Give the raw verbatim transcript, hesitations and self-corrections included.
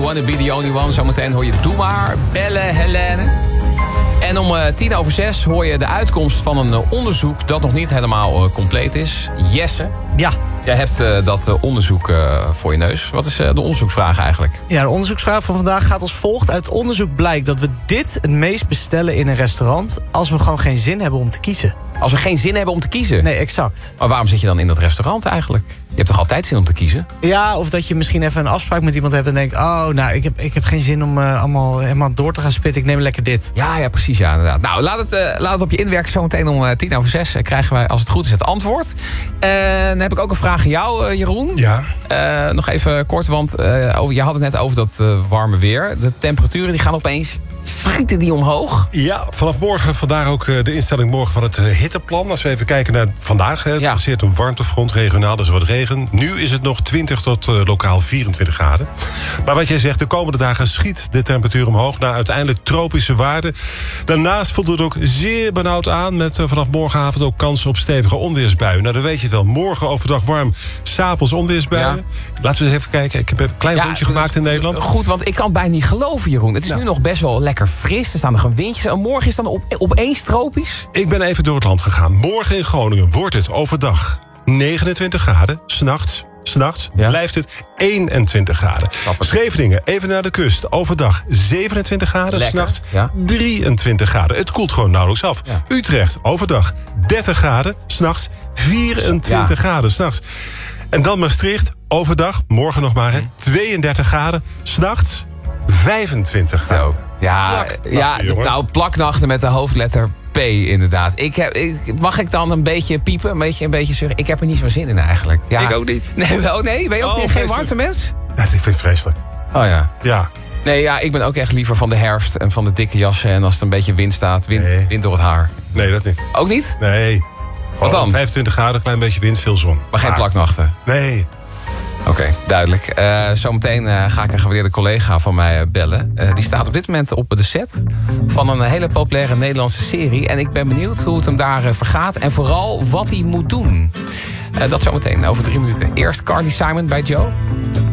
Wanna Be The Only One. Zometeen hoor je Doe Maar, Bellen, Helene. En om uh, tien over zes hoor je de uitkomst van een uh, onderzoek dat nog niet helemaal uh, compleet is. Jesse. Ja. Jij hebt uh, dat uh, onderzoek uh, voor je neus. Wat is uh, de onderzoeksvraag eigenlijk? Ja, de onderzoeksvraag van vandaag gaat als volgt. Uit onderzoek blijkt dat we dit het meest bestellen in een restaurant als we gewoon geen zin hebben om te kiezen. Als we geen zin hebben om te kiezen? Nee, exact. Maar waarom zit je dan in dat restaurant eigenlijk? Je hebt toch altijd zin om te kiezen? Ja, of dat je misschien even een afspraak met iemand hebt en denkt... oh, nou, ik heb, ik heb geen zin om uh, allemaal helemaal door te gaan spitten. Ik neem lekker dit. Ja, ja, precies, ja, inderdaad. Nou, laat het, uh, laat het op je inwerken. Zometeen om uh, tien over zes uh, krijgen wij, als het goed is, het antwoord. En dan heb ik ook een vraag aan jou, uh, Jeroen. Ja. Uh, nog even kort, want uh, over, je had het net over dat uh, warme weer. De temperaturen die gaan opeens... schieten die omhoog? Ja, vanaf morgen, vandaar ook de instelling morgen van het hitteplan. Als we even kijken naar vandaag, hè, het ja. passeert een warmtefront, regionaal, dus wat regen. Nu is het nog twintig tot uh, lokaal vierentwintig graden. Maar wat jij zegt, de komende dagen schiet de temperatuur omhoog... naar uiteindelijk tropische waarden. Daarnaast voelt het ook zeer benauwd aan... met uh, vanaf morgenavond ook kansen op stevige onweersbuien. Nou, dan weet je het wel. Morgen overdag warm, 's avonds onweersbuien. Ja. Laten we eens even kijken. Ik heb een klein ja, rondje gemaakt in Nederland. Goed, want ik kan het bijna niet geloven, Jeroen. Het is nou. nu nog best wel lekker fris. Er staan nog een windjes. En morgen is het dan op, opeens tropisch? Ik ben even door het land gegaan. Morgen in Groningen wordt het overdag negenentwintig graden. 's Nachts, 's nachts ja. blijft het eenentwintig graden. Klappen. Scheveningen, even naar de kust. Overdag zevenentwintig graden. 's Nachts ja. drieëntwintig graden. Het koelt gewoon nauwelijks af. Ja. Utrecht, overdag dertig graden. 's Nachts vierentwintig ja. graden. 's Nachts. En dan Maastricht, overdag, morgen nog maar, hè, tweeëndertig graden. 's Nachts vijfentwintig graden. Zo. Ja, ja, nou, plaknachten met de hoofdletter P, inderdaad. Ik heb, ik, mag ik dan een beetje piepen, een beetje, een beetje zeggen? Ik heb er niet zo'n zin in eigenlijk. Ja. Ik ook niet. Nee, oh nee? Ben je ook oh, geen warmtemens? Ja, ik vind het vreselijk. Oh ja. Ja. Nee, ja, ik ben ook echt liever van de herfst en van de dikke jassen. En als het een beetje wind staat, wind, nee. wind door het haar. Nee, dat niet. Ook niet? Nee. Wat dan? vijfentwintig graden, klein beetje wind, veel zon. Maar geen plaknachten? Nee. Oké, okay, duidelijk. Uh, zometeen uh, ga ik een gewaardeerde collega van mij uh, bellen. Uh, die staat op dit moment op de set van een hele populaire Nederlandse serie. En ik ben benieuwd hoe het hem daar uh, vergaat. En vooral wat hij moet doen. Uh, dat zometeen, over drie minuten. Eerst Carly Simon bij Joe.